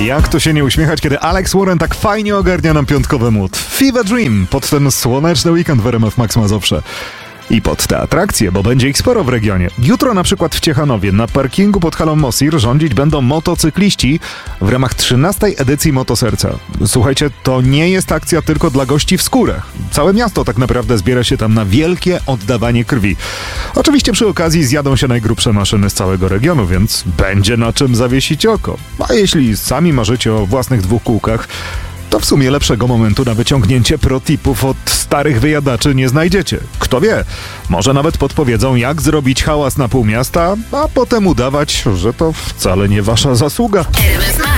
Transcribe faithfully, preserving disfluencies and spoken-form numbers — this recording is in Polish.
Jak to się nie uśmiechać, kiedy Alex Warren tak fajnie ogarnia nam piątkowy mood. Fever Dream pod ten słoneczny weekend w R M F Max Mazowsze. I pod te atrakcje, bo będzie ich sporo w regionie. Jutro na przykład w Ciechanowie na parkingu pod halą Mosir rządzić będą motocykliści w ramach trzynastej edycji Motoserca. Słuchajcie, to nie jest akcja tylko dla gości w skórach. Całe miasto tak naprawdę zbiera się tam na wielkie oddawanie krwi. Oczywiście przy okazji zjadą się najgrubsze maszyny z całego regionu, więc będzie na czym zawiesić oko. A jeśli sami marzycie o własnych dwóch kółkach, to w sumie lepszego momentu na wyciągnięcie protipów od starych wyjadaczy nie znajdziecie. Kto wie, może nawet podpowiedzą, jak zrobić hałas na pół miasta, a potem udawać, że to wcale nie wasza zasługa.